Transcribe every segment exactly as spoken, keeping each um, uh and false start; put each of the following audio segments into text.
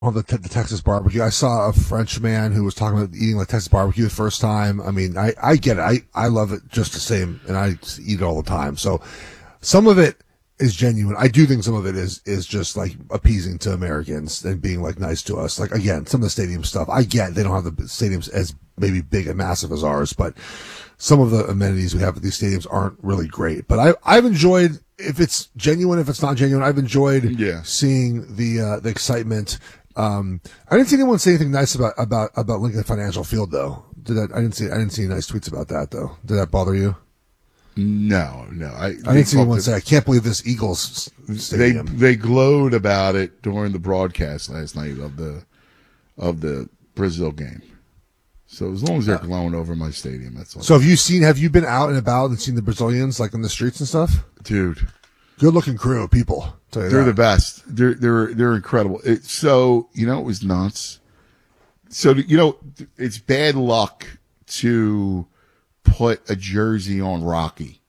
on the, the Texas barbecue. I saw a French man who was talking about eating like Texas barbecue the first time. I mean, I, I get it. I, I love it just the same, and I eat it all the time. So some of it is genuine. I do think some of it is is just like appeasing to Americans and being like nice to us. Like, again, some of the stadium stuff, I get they don't have the stadiums as maybe big and massive as ours, but some of the amenities we have at these stadiums aren't really great. But I, I've enjoyed, if it's genuine, if it's not genuine, I've enjoyed yeah. seeing the uh, the excitement. Um, I didn't see anyone say anything nice about about about Lincoln Financial Field, though. Did that? I didn't see. I didn't see any nice tweets about that, though. Did that bother you? No, no. I, I didn't see anyone say, "I can't believe this Eagles stadium." They they glowed about it during the broadcast last night of the of the Brazil game. So as long as they're uh, glowing over my stadium, that's all. So have you seen? Have you been out and about and seen the Brazilians like on the streets and stuff? Dude, good looking crew of people. They're that. the best. They're they're they're incredible. It, so you know it was nuts. So you know it's bad luck to put a jersey on Rocky.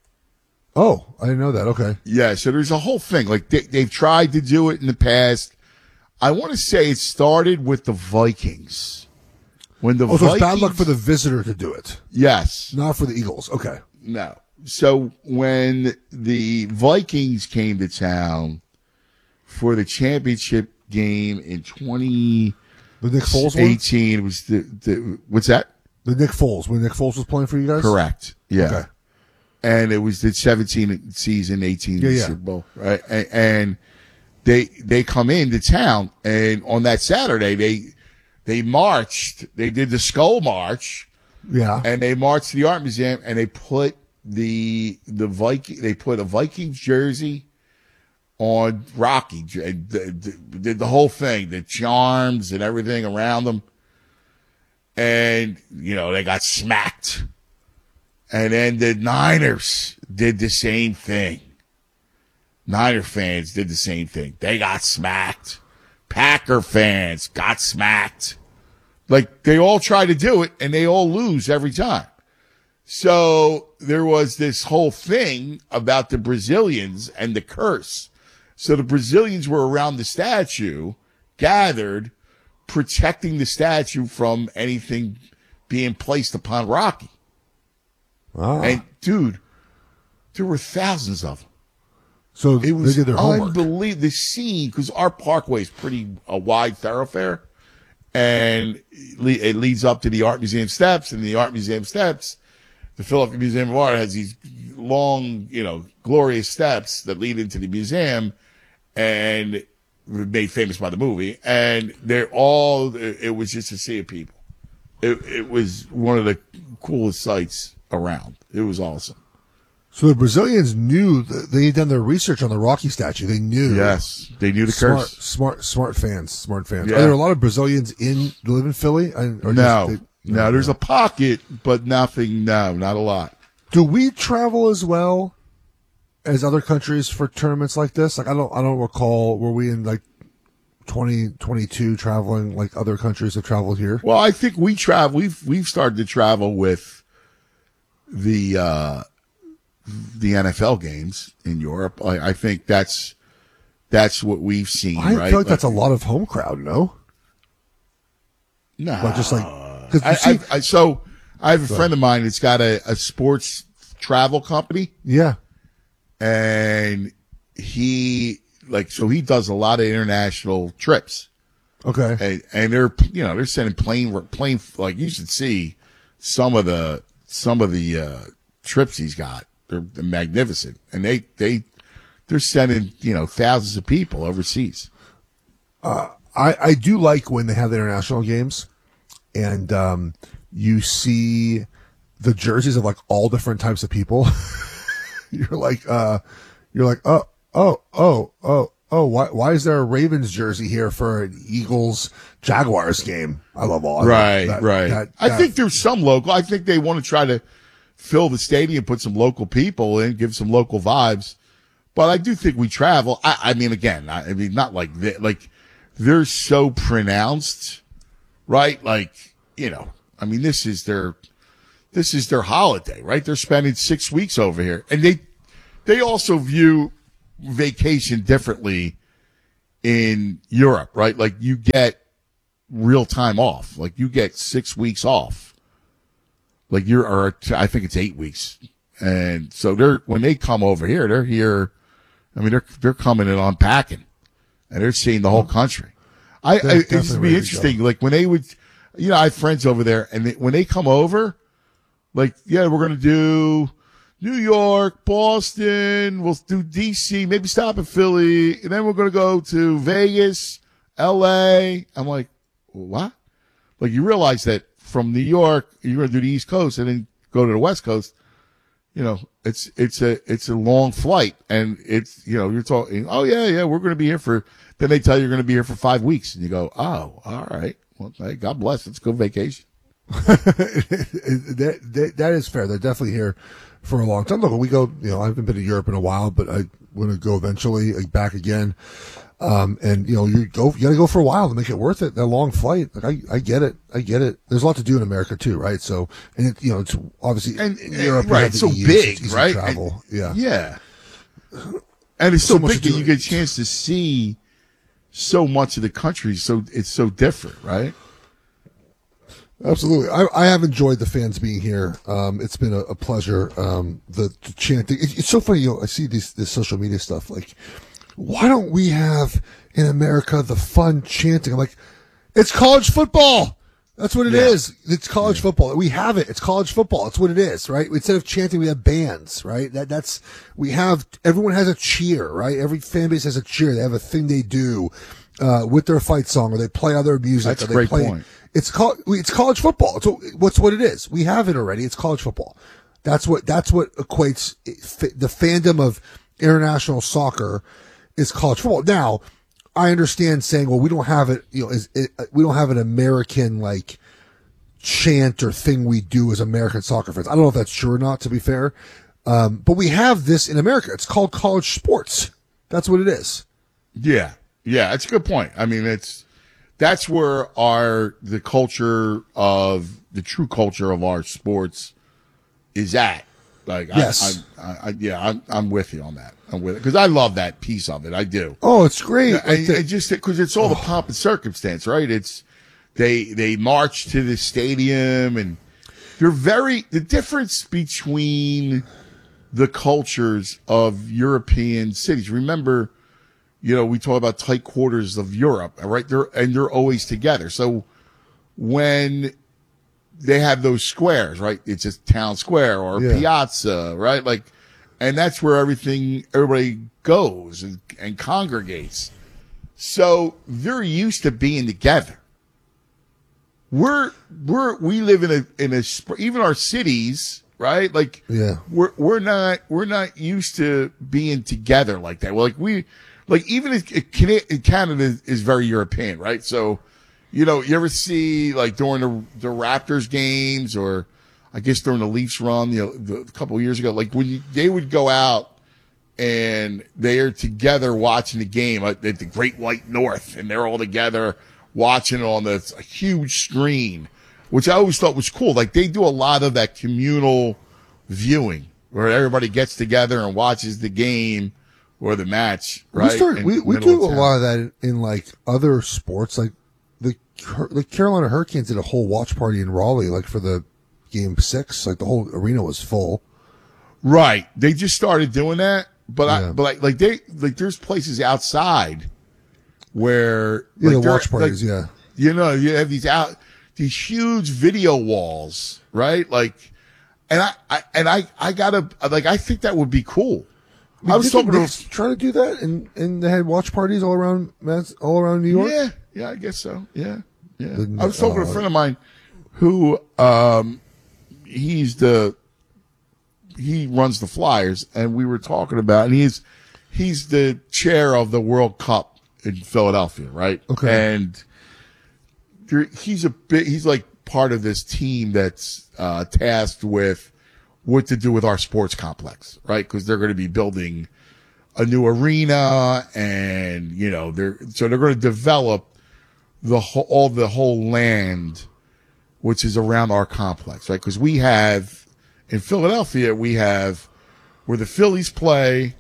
Oh, I didn't know that. Okay. Yeah, so there's a whole thing. Like, they, they've tried to do it in the past. I want to say it started with the Vikings. When the oh, so Vikings, it's bad luck for the visitor to do it. Yes. Not for the Eagles. Okay. No. So when the Vikings came to town for the championship game in twenty the Nick Foles eighteen, it was the, the, what's that? The Nick Foles, when Nick Foles was playing for you guys? Correct. Yeah. Okay. And it was the seventeen season, eighteen yeah, yeah. Super Bowl, right? And, and they they come into town, and on that Saturday they they marched. They did the Skull March. Yeah. And they marched to the Art Museum, and they put the the Viking. They put a Vikings jersey on Rocky. Did the, the, the whole thing, the charms and everything around them. And, you know, they got smacked. And then the Niners did the same thing. Niner fans did the same thing. They got smacked. Packer fans got smacked. Like, they all try to do it, and they all lose every time. So there was this whole thing about the Brazilians and the curse. So the Brazilians were around the statue, gathered, protecting the statue from anything being placed upon Rocky. Ah. And, dude, there were thousands of them. So it was they did their homework. Unbelievable. The scene, because our parkway is pretty a wide thoroughfare, and it leads up to the Art Museum steps, and the Art Museum steps, the Philadelphia Museum of Art has these long, you know, glorious steps that lead into the museum, and made famous by the movie, and they're all, it was just a sea of people. It, it was one of the coolest sights around. It was awesome. So the Brazilians knew that they had done their research on the Rocky statue. They knew. Yes, they knew the smart, curse. Smart, smart fans. Smart fans. Yeah. Are there a lot of Brazilians in that live in Philly? Or no, just, they, no, no. There's a pocket, but nothing. No, not a lot. Do we travel as well as other countries for tournaments like this? Like I don't, I don't recall. Were we in like twenty twenty-two traveling like other countries have traveled here? Well, I think we travel. We've we've started to travel with the. uh the N F L games in Europe. I, I think that's that's what we've seen. I right? feel like, like that's a lot of home crowd. No, no, like just like I, see, I, I, so. I have a friend of mine that's got a, a sports travel company. Yeah, and he like so he does a lot of international trips. Okay, and, and they're you know they're sending plane plane like you should see some of the some of the uh, trips he's got. They're, they're magnificent, and they they they're sending you know thousands of people overseas. Uh, I I do like when they have the international games, and um, you see the jerseys of like all different types of people. you're like uh, you're like oh oh oh oh oh why why is there a Ravens jersey here for an Eagles Jaguars game? I love all right that, right. That, I that, think there's some local. I think they want to try to fill the stadium, put some local people in, give some local vibes. But I do think we travel. I, I mean, again, I, I mean, not like that. Like they're so pronounced, right? Like, you know, I mean, this is their, this is their holiday, right? They're spending six weeks over here, and they, they also view vacation differently in Europe, right? Like you get real time off. Like you get six weeks off. Like you're, or I think it's eight weeks. And so they're, when they come over here, they're here. I mean, they're, they're coming and unpacking and they're seeing the whole country. I, I it used to be interesting. Like when they would, you know, I have friends over there and they, when they come over, like, yeah, we're going to do New York, Boston, we'll do D C, maybe stop in Philly, and then we're going to go to Vegas, L A. I'm like, what? Like, you realize that from New York, you're going to do the East Coast and then go to the West Coast. You know, it's, it's a, it's a long flight. And it's, you know, you're talking, oh, yeah, yeah, we're going to be here for, then they tell you you're going to be here for five weeks. And you go, oh, all right. Well, hey, God bless. Let's go vacation. that, that, that is fair. They're definitely here for a long time. Look, we go, you know, I haven't been to Europe in a while, but I want to go eventually, like, back again. Um, and you know, you go, you gotta go for a while to make it worth it. That long flight. Like, I, I get it. I get it. There's a lot to do in America too, right? So, and it, you know, it's obviously and, in Europe, right. It's so E U, big, so right? Travel. And, yeah. Yeah. And it's so, so big that you get a chance to see so much of the country. So it's so different, right? Absolutely. I, I have enjoyed the fans being here. Um, it's been a, a pleasure. Um, the, the chanting. It, it's so funny. You know, I see this, this social media stuff. Like, why don't we have in America the fun chanting? I'm like, it's college football. That's what it yeah. is. It's college yeah. football. We have it. It's college football. That's what it is, right? Instead of chanting, we have bands, right? That, that's, we have, everyone has a cheer, right? Every fan base has a cheer. They have a thing they do, uh, with their fight song, or they play other music. That's or a they great play, point. It's called, it's college football. It's what's what it is. We have it already. It's college football. That's what, that's what equates the fandom of international soccer is college football. Now, I understand saying, well, we don't have it, you know, is it, we don't have an American like chant or thing we do as American soccer fans. I don't know if that's true or not, to be fair. Um, but we have this in America. It's called college sports. That's what it is. Yeah. Yeah. That's a good point. I mean, it's, that's where our, the culture of, the true culture of our sports is at. Like, yes. I, I, I, yeah, I'm, I'm with you on that. I'm with it. Because I love that piece of it. I do. Oh, it's great. I, I, I just, because it's all oh. the pomp and circumstance, right? It's, they, they march to the stadium and they're very, the difference between the cultures of European cities. Remember, you know, we talk about tight quarters of Europe, right? They're, and they're always together. So when they have those squares, right? It's a town square or a yeah. piazza, right? Like, and that's where everything, everybody goes and, and congregates. So they're used to being together. We're, we're, we live in a, in a, even our cities, right? Like, yeah, we're, we're not, we're not used to being together like that. We're like, we, like, even if Canada is very European, right? So, you know, you ever see, like, during the, the Raptors games, or I guess during the Leafs run, you know, the, a couple of years ago, like, when you, they would go out and they are together watching the game at the Great White North, and they're all together watching on this huge screen, which I always thought was cool. Like, they do a lot of that communal viewing where everybody gets together and watches the game or the match, right? We start, we, we do a lot of that in, in like other sports. Like the, the Carolina Hurricanes did a whole watch party in Raleigh, like for the game six, like the whole arena was full. Right. They just started doing that, but yeah. I, but like, like they, like there's places outside where, yeah, like the watch parties, like, yeah. You know, you have these out, these huge video walls, right? Like, and I, I and I, I gotta, like, I think that would be cool. I, mean, I was talking to trying to do that, and and they had watch parties all around all around New York. Yeah, yeah, I guess so. Yeah, yeah. The, I was talking uh, to a friend of mine who, um, he's the he runs the Flyers, and we were talking about, and he's he's the chair of the World Cup in Philadelphia, right? Okay, and there, he's a bit, he's like part of this team that's uh, tasked with what to do with our sports complex, right? Because they're going to be building a new arena, and you know they're so they're going to develop the whole all the whole land which is around our complex, right? Because we have in Philadelphia we have where the Phillies play,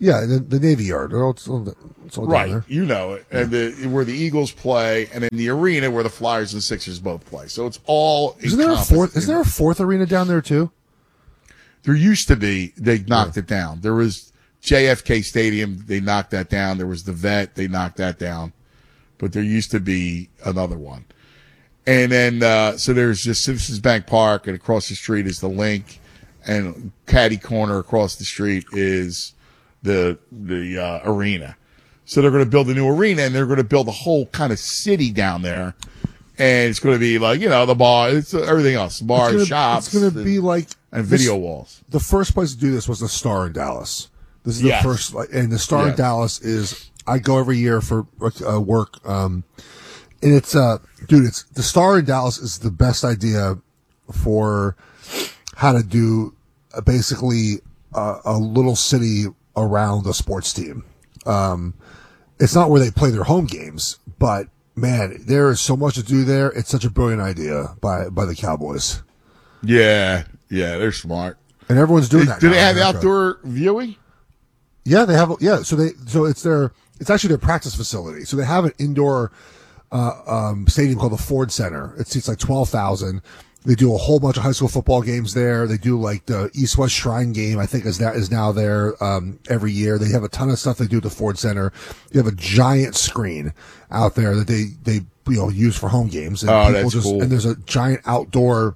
Yeah, the, the Navy Yard. It's all, it's all Right, down there. you know it, and the, where the Eagles play, and in the arena where the Flyers and Sixers both play. So it's all. Isn't there a fourth? Is there a fourth arena down there too? There used to be. They knocked yeah. it down. There was J F K Stadium. They knocked that down. There was the Vet. They knocked that down. But there used to be another one. And then uh, so there's just Citizens Bank Park, and across the street is the Link, and Caddy Corner across the street is the the uh, arena. So they're going to build a new arena, and they're going to build a whole kind of city down there, and it's going to be like, you know, the bar, it's uh, everything else, bars, it's gonna, shops. It's going to be like and video this, walls. The first place to do this was the Star in Dallas. This is yes. the first, and the Star yes. in Dallas is I go every year for uh, work, um, and it's uh, dude, it's the Star in Dallas is the best idea for how to do uh, basically uh, a little city around a sports team. Um, it's not where they play their home games, but man, there is so much to do there. It's such a brilliant idea by, by the Cowboys. Yeah. Yeah. They're smart. And everyone's doing do, that. Do now they have in America. outdoor viewing? Yeah, they have. Yeah. So they, so it's their, it's actually their practice facility. So they have an indoor, uh, um, stadium called the Ford Center. It seats like twelve thousand. They do a whole bunch of high school football games there. They do like the East West Shrine game, I think is that is now there, um, every year. They have a ton of stuff they do at the Ford Center. You have a giant screen out there that they, they, you know, use for home games. And oh, people that's just, cool. And there's a giant outdoor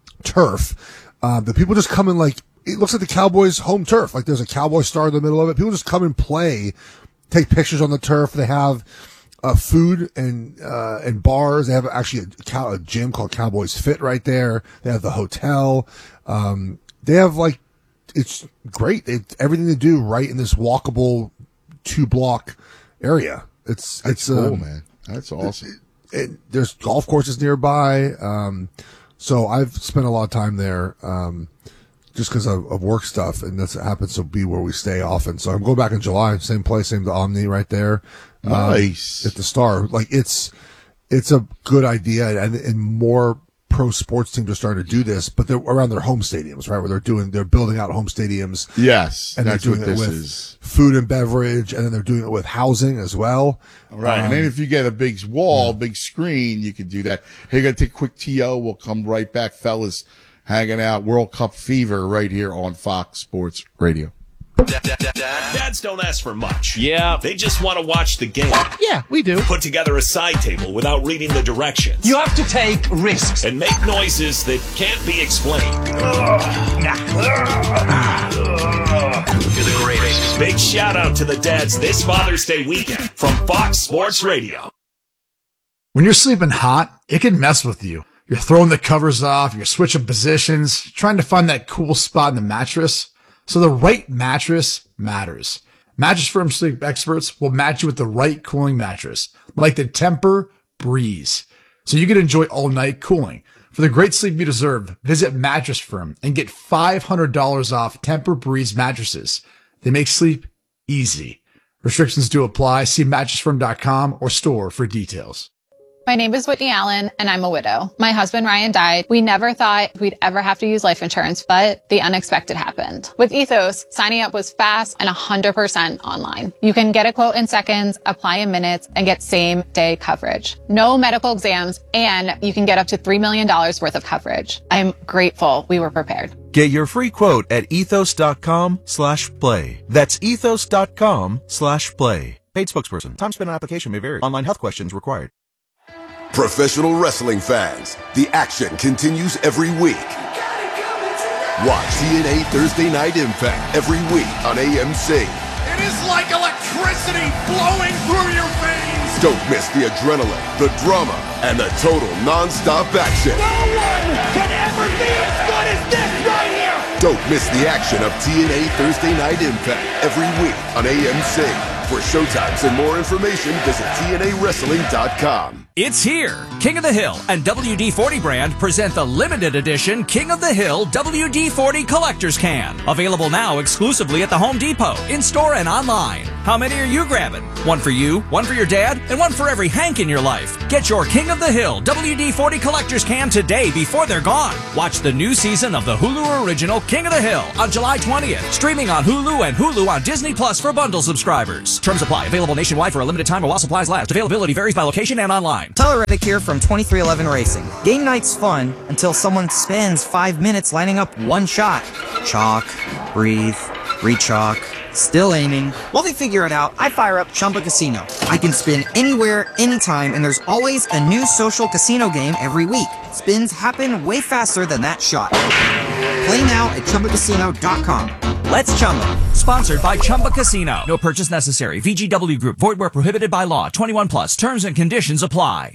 turf. Um, the people just come in like, it looks like the Cowboys home turf. Like there's a Cowboy star in the middle of it. People just come and play, take pictures on the turf. They have, Uh, food and, uh, and bars. They have actually a, cow, a gym called Cowboys Fit right there. They have the hotel. Um, they have like, it's great. It's everything to do right in this walkable two block area. It's, That's it's, cool, um, man. That's awesome. It, it, there's golf courses nearby. Um, so I've spent a lot of time there, um, just because of, of work stuff, and that happens to be where we stay often. So I'm going back in July, same place, same the Omni right there. Nice. Um, at the Star. Like it's, it's a good idea, and, and more pro sports teams are starting to do this, but they're around their home stadiums, right? Where they're doing, they're building out home stadiums. Yes. And that's they're doing what it this with is. food and beverage, and then they're doing it with housing as well. Right. Um, and then if you get a big wall, big screen, you can do that. Hey, gotta take a quick T O. We'll come right back, fellas. Hanging out World Cup fever right here on Fox Sports Radio. Dads don't ask for much. Yeah. They just want to watch the game. Yeah, we do. Put together a side table without reading the directions. You have to take risks. And make noises that can't be explained. You're the greatest. Big shout out to the dads this Father's Day weekend from Fox Sports Radio. When you're sleeping hot, it can mess with you. You're throwing the covers off, you're switching positions, trying to find that cool spot in the mattress. So the right mattress matters. Mattress Firm sleep experts will match you with the right cooling mattress, like the Temper Breeze, so you can enjoy all night cooling. For the great sleep you deserve, visit Mattress Firm and get five hundred dollars off Temper Breeze mattresses. They make sleep easy. Restrictions do apply. See mattress firm dot com or store for details. My name is Whitney Allen, and I'm a widow. My husband, Ryan, died. We never thought we'd ever have to use life insurance, but the unexpected happened. With Ethos, signing up was fast and one hundred percent online. You can get a quote in seconds, apply in minutes, and get same-day coverage. No medical exams, and you can get up to three million dollars worth of coverage. I'm grateful we were prepared. Get your free quote at ethos.com slash play. That's ethos.com slash play. Paid spokesperson. Time spent on application may vary. Online health questions required. Professional wrestling fans, the action continues every week. Watch T N A Thursday Night Impact every week on A M C. It is like electricity flowing through your veins. Don't miss the adrenaline, the drama, and the total non-stop action. No one can ever be as good as this right here. Don't miss the action of T N A Thursday Night Impact every week on A M C. For showtimes and more information, visit T N A wrestling dot com. It's here. King of the Hill and W D forty brand present the limited edition King of the Hill W D forty Collector's Can. Available now exclusively at the Home Depot, in-store and online. How many are you grabbing? One for you, one for your dad, and one for every Hank in your life. Get your King of the Hill W D forty Collector's Can today before they're gone. Watch the new season of the Hulu original King of the Hill on July twentieth. Streaming on Hulu and Hulu on Disney Plus for bundle subscribers. Terms apply. Available nationwide for a limited time or while supplies last. Availability varies by location and online. Tyler Reddick here from twenty-three eleven Racing. Game night's fun until someone spends five minutes lining up one shot. Chalk, breathe, re-chalk, still aiming. While they figure it out, I fire up Chumba Casino. I can spin anywhere, anytime, and there's always a new social casino game every week. Spins happen way faster than that shot. Play now at Chumba Casino dot com. Let's Chumba. Sponsored by Chumba Casino. No purchase necessary. V G W Group. Void where prohibited by law. twenty-one plus. Terms and conditions apply.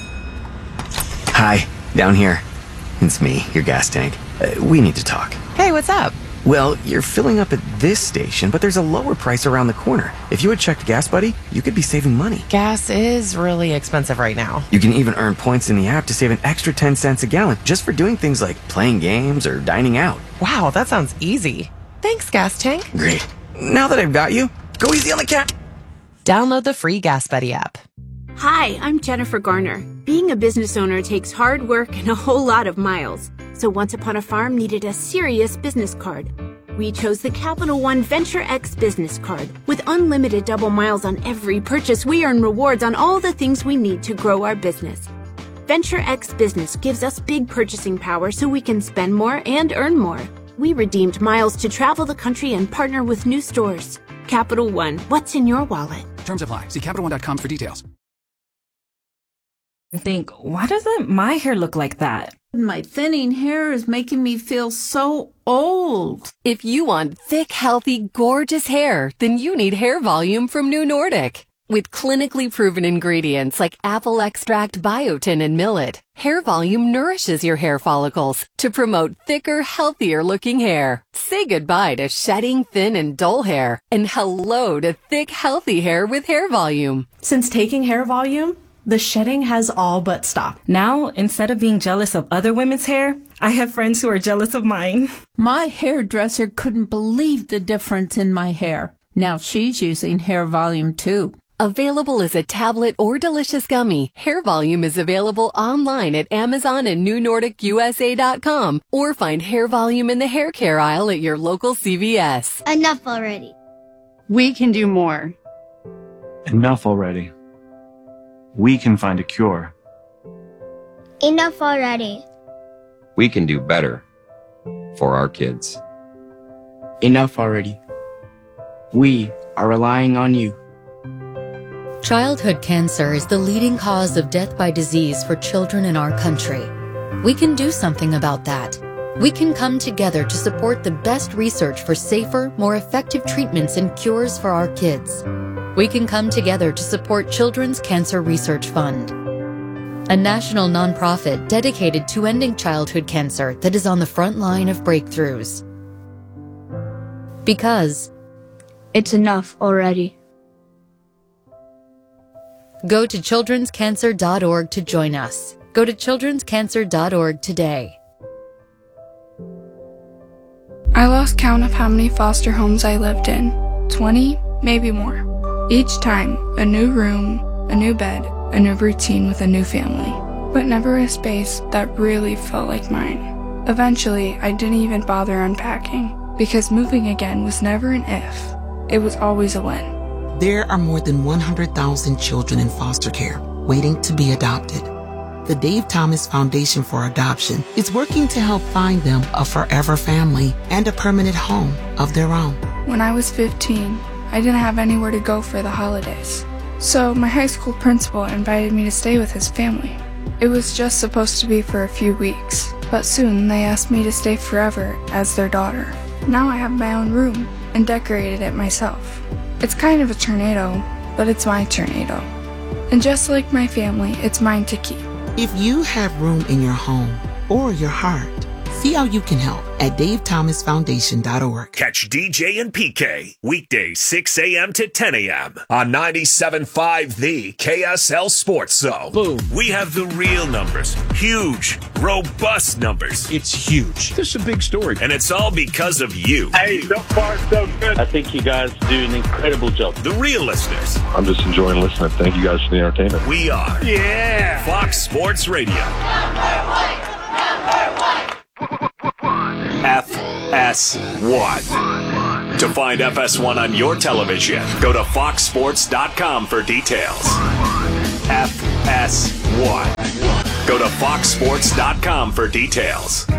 Hi, down here. It's me, your gas tank. Uh, we need to talk. Hey, what's up? Well, you're filling up at this station, but there's a lower price around the corner. If you had checked Gas Buddy, you could be saving money. Gas is really expensive right now. You can even earn points in the app to save an extra ten cents a gallon just for doing things like playing games or dining out. Wow, that sounds easy. Thanks, Gas Tank. Great. Now that I've got you, go easy on the cat. Download the free Gas Buddy app. Hi, I'm Jennifer Garner. Being a business owner takes hard work and a whole lot of miles. So Once Upon a Farm needed a serious business card. We chose the Capital One Venture X business card. With unlimited double miles on every purchase, we earn rewards on all the things we need to grow our business. Venture X Business gives us big purchasing power so we can spend more and earn more. We redeemed miles to travel the country and partner with new stores. Capital One, what's in your wallet? Terms apply. See Capital One dot com for details. I think, why doesn't my hair look like that? My thinning hair is making me feel so old. If you want thick, healthy, gorgeous hair, then you need Hair Volume from New Nordic. With clinically proven ingredients like apple extract, biotin, and millet, Hair Volume nourishes your hair follicles to promote thicker, healthier looking hair. Say goodbye to shedding, thin, and dull hair, and hello to thick, healthy hair with Hair Volume. Since taking Hair Volume, the shedding has all but stopped. Now, instead of being jealous of other women's hair, I have friends who are jealous of mine. My hairdresser couldn't believe the difference in my hair. Now she's using Hair Volume too. Available as a tablet or delicious gummy, Hair Volume is available online at Amazon and New Nordic U S A dot com, or find Hair Volume in the hair care aisle at your local C V S. Enough already. We can do more. Enough already. We can find a cure. Enough already. We can do better for our kids. Enough already. We are relying on you. Childhood cancer is the leading cause of death by disease for children in our country. We can do something about that. We can come together to support the best research for safer, more effective treatments and cures for our kids. We can come together to support Children's Cancer Research Fund, a national nonprofit dedicated to ending childhood cancer that is on the front line of breakthroughs. Because it's enough already. Go to children's cancer dot org to join us. Go to children's cancer dot org today. I lost count of how many foster homes I lived in. twenty, maybe more. Each time, a new room, a new bed, a new routine with a new family. But never a space that really felt like mine. Eventually, I didn't even bother unpacking, because moving again was never an if. It was always a when. There are more than one hundred thousand children in foster care waiting to be adopted. The Dave Thomas Foundation for Adoption is working to help find them a forever family and a permanent home of their own. When I was fifteen, I didn't have anywhere to go for the holidays. So my high school principal invited me to stay with his family. It was just supposed to be for a few weeks, but soon they asked me to stay forever as their daughter. Now I have my own room and decorated it myself. It's kind of a tornado, but it's my tornado. And just like my family, it's mine to keep. If you have room in your home or your heart See how you can help at dave thomas foundation dot org. Catch D J and P K weekdays six a.m. to ten a.m. on ninety-seven point five The K S L Sports Zone. Boom. We have the real numbers. Huge, robust numbers. It's huge. This is a big story. And it's all because of you. Hey, so far so good. I think you guys do an incredible job. The real listeners. I'm just enjoying listening. Thank you guys for the entertainment. We are. Yeah. Fox Sports Radio. F S one. To find F S one on your television, go to fox sports dot com for details. F S one. Go to fox sports dot com for details.